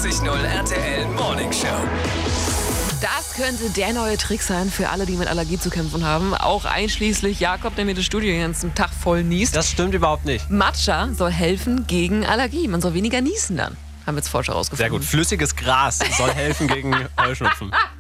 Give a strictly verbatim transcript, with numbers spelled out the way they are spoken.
vierundneunzig Komma null R T L Morning Show. Das könnte der neue Trick sein für alle, die mit Allergie zu kämpfen haben. Auch einschließlich Jakob, der mir das Studio den ganzen Tag voll niest. Das stimmt überhaupt nicht. Matcha soll helfen gegen Allergie. Man soll weniger niesen dann. Haben wir jetzt Forscher rausgefunden. Sehr gut. Flüssiges Gras soll helfen gegen Heuschnupfen.